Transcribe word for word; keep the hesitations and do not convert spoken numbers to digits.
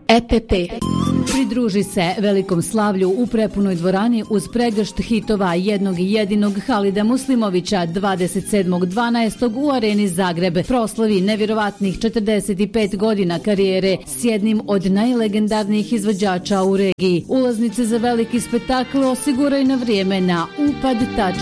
E P P. Pridruži se velikom slavlju u prepunoj dvorani uz pregršt hitova jednog i jedinog Halida Muslimovića dvadeset sedmog dvanaestog u Areni Zagreb. Proslavi nevjerovatnih četrdeset pet godina karijere s jednim od najlegendarnijih izvođača u regiji. Ulaznice za veliki spektakl osiguraj na vrijeme na upad tačka